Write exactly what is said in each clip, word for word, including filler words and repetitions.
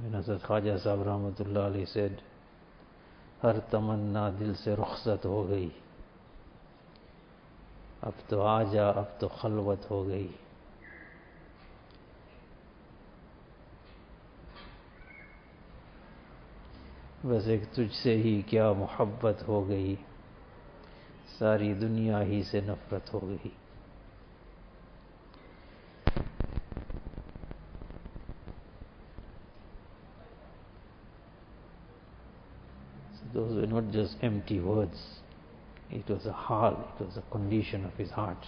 When Hazrat Khwaja Sahib Rahmatullah Alayhi said, हर तमन्ना दिल से रुखसत हो गई, अब तो आजा, अब तो खलवत हो गई. बस एक तुझसे ही क्या मोहब्बत हो गई, सारी दुनिया ही से नफरत हो गई. Those were not just empty words. It was a hal, it was a condition of his heart.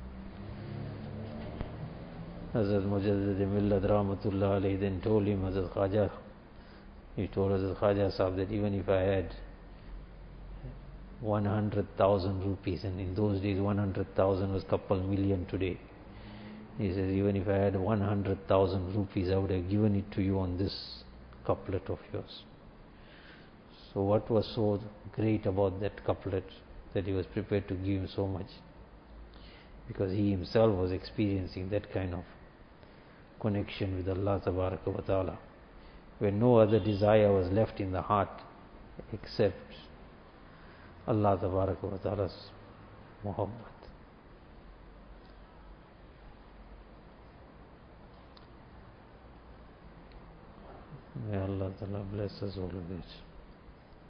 Hazrat Mujaddid Millat Rahmatullah Alayhi then told him, Hazrat Khwaja, he told Hazrat Khwaja Sahib that even if I had one hundred thousand rupees, and in those days one hundred thousand was couple million today. He says, even if I had one hundred thousand rupees, I would have given it to you on this couplet of yours. So what was so great about that couplet that he was prepared to give him so much? Because he himself was experiencing that kind of connection with Allah Tabaraka wa Ta'ala, where no other desire was left in the heart except Allah Tabaraka wa Ta'ala's muhabbat. May Allah Ta'ala bless us all of this.